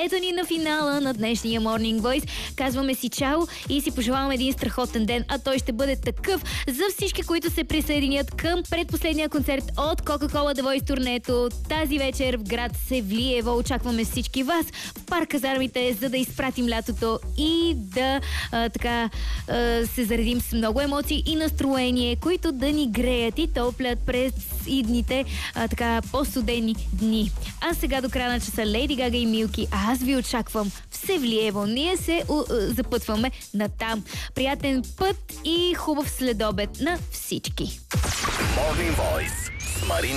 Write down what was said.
Ето ни на финала на днешния Morning Voice. Казваме си чао и си пожелаваме един страхотен ден, а той ще бъде такъв за всички, които се присъединят към предпоследния концерт от Coca-Cola The Voice турнето тази вечер в град Севлиево. Очакваме всички вас в парк Казармите, за да изпратим лятото и да се заредим с много емоции и настроение, които да ни греят и топлят през идните по-студени дни. А сега до края на часа Лейди Гага и Милки, а аз ви очаквам в Севлиево. Ние се запътваме натам. Приятен път и хубав следобед на всички. Morning Voice с Марин